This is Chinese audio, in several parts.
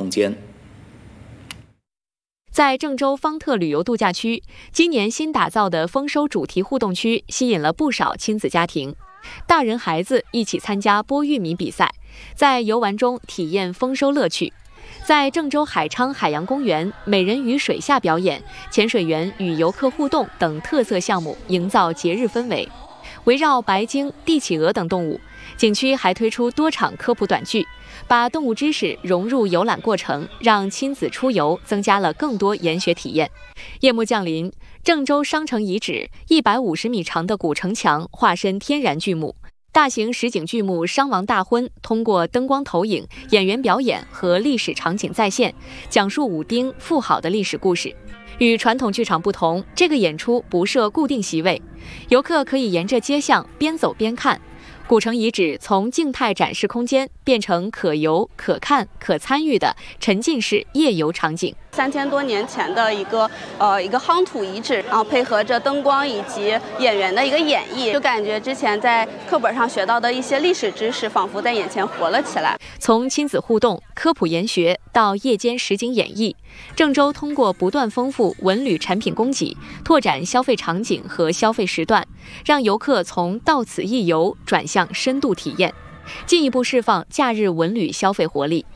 空间。 在郑州方特旅游度假区，今年新打造的丰收主题互动区吸引了不少亲子家庭，大人孩子一起参加剥玉米比赛，在游玩中体验丰收乐趣。在郑州海昌海洋公园，美人鱼水下表演、潜水员与游客互动等特色项目，营造节日氛围。围绕白鲸、帝企鹅等动物，景区还推出多场科普短剧，把动物知识融入游览过程，让亲子出游增加了更多研学体验。夜幕降临，郑州商城遗址150米长的古城墙化身天然剧目，大型实景剧目《商王大婚》通过灯光投影、演员表演和历史场景再现，讲述武丁、妇好的历史故事。与传统剧场不同，这个演出不设固定席位，游客可以沿着街巷边走边看。古城遗址从静态展示空间变成可游、可看、可参与的沉浸式夜游场景。 3000多年前的一个夯土遗址，然后配合着灯光以及演员的一个演绎，就感觉之前在课本上学到的一些历史知识，仿佛在眼前活了起来。 从亲子互动、科普研学到夜间实景演绎，郑州通过不断丰富文旅产品供给，拓展消费场景和消费时段，让游客从到此一游转向深度体验，进一步释放假日文旅消费活力。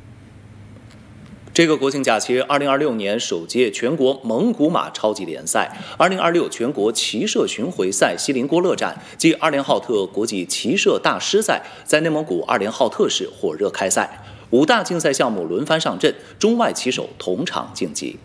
这个国庆假期，2026年首届全国蒙古马超级联赛、2026全国骑射巡回赛锡林郭勒站暨2连浩特国际骑射大师赛在内蒙古2连浩特市火热开赛，5大竞赛项目轮番上阵，中外骑手同场竞技。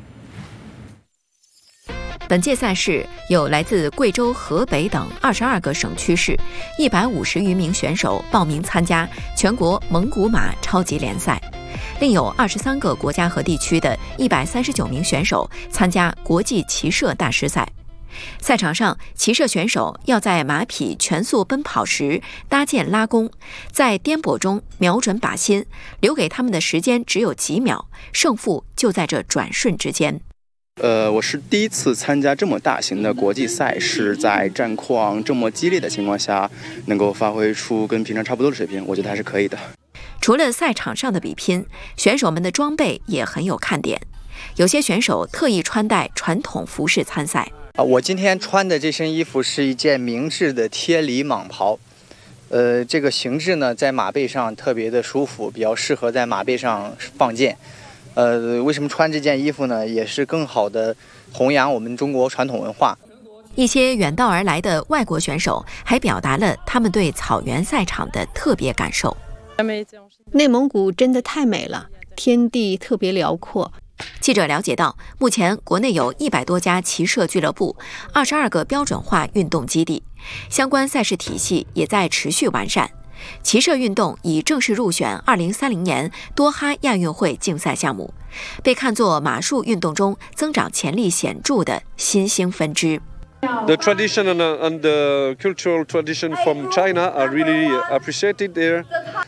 本届赛事有来自贵州、河北等22个省区市150余名选手报名参加全国蒙古马超级联赛，另有23个国家和地区的139名选手参加国际骑射大师赛。赛场上，骑射选手要在马匹全速奔跑时搭箭拉弓，在颠簸中瞄准靶心，留给他们的时间只有几秒，胜负就在这转瞬之间。 我是第一次参加这么大型的国际赛事，在战况这么激烈的情况下，能够发挥出跟平常差不多的水平，我觉得还是可以的。 除了赛场上的比拼，选手们的装备也很有看点。有些选手特意穿戴传统服饰参赛。 我今天穿的这身衣服是一件明制的贴里蟒袍，这个形制呢，在马背上特别的舒服，比较适合在马背上放箭。为什么穿这件衣服呢？也是更好的弘扬我们中国传统文化。 一些远道而来的外国选手还表达了他们对草原赛场的特别感受。 内蒙古真的太美了，天地特别辽阔。 记者了解到，目前国内有100多家骑射俱乐部，22个标准化运动基地，相关赛事体系也在持续完善。骑射运动已正式入选2030年多哈亚运会竞赛项目，被看作马术运动中增长潜力显著的新兴分支。 The tradition and the cultural tradition from China are really appreciated there.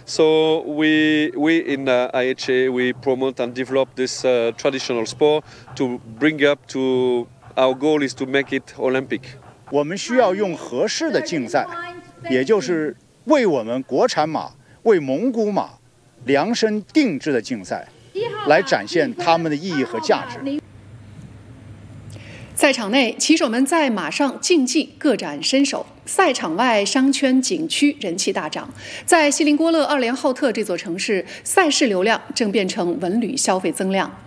So we in IHA we promote and develop this traditional sport to bring up to our goal is to make it Olympic. 我们需要用合适的竞赛，也就是为我们国产马、为蒙古马量身定制的竞赛，来展现它们的意义和价值。 赛场内，骑手们在马上竞技，各展身手；赛场外，商圈景区人气大涨。在锡林郭勒2连浩特这座城市，赛事流量正变成文旅消费增量。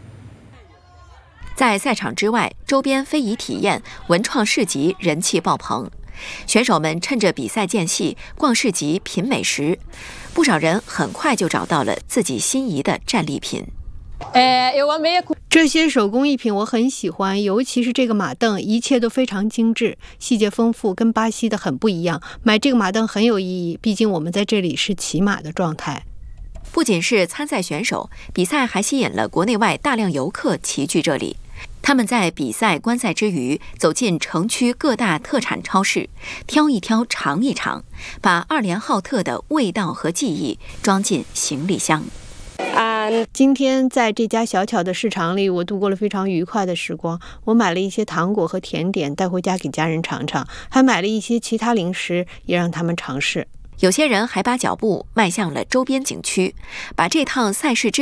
在赛场之外，周边非遗体验、文创市集人气爆棚。选手们趁着比赛间隙逛市集、品美食，不少人很快就找到了自己心仪的战利品。 这些手工艺品我很喜欢，尤其是这个马凳，一切都非常精致，细节丰富，跟巴西的很不一样。买这个马凳很有意义，毕竟我们在这里是骑马的状态。 不仅是参赛选手，比赛还吸引了国内外大量游客齐聚这里。他们在比赛观赛之余，走进城区各大特产超市，挑一挑，尝一尝，把2连浩特的味道和记忆装进行李箱。 今天在这家小巧的市场里，我度过了非常愉快的时光。我买了一些糖果和甜点带回家给家人尝尝，还买了一些其他零食也让他们尝试。 有些人还把脚步迈向了周边景区，把这趟赛事之